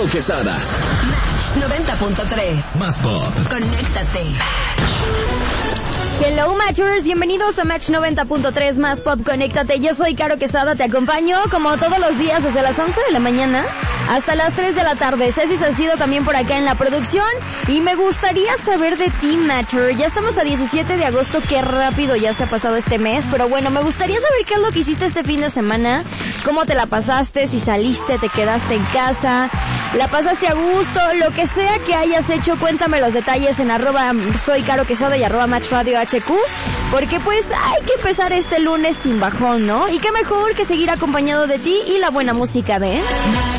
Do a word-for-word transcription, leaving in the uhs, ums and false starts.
Caro Quesada. noventa punto tres. Más pop. Conéctate. Hello Matchers, bienvenidos a Match noventa punto tres Más Pop, conéctate. Yo soy Caro Quesada, te acompaño como todos los días desde las once de la mañana hasta las tres de la tarde. Ceci Salcido también por acá en la producción. Y me gustaría saber de ti, Matcher. Ya estamos a diecisiete de agosto, qué rápido ya se ha pasado este mes. Pero bueno, me gustaría saber qué es lo que hiciste este fin de semana. Cómo te la pasaste, si saliste, te quedaste en casa, la pasaste a gusto, lo que sea que hayas hecho. Cuéntame los detalles en arroba soy Caro Quesada y arroba Match Radio H Q, porque pues hay que empezar este lunes sin bajón, ¿no? Y qué mejor que seguir acompañado de ti y la buena música de...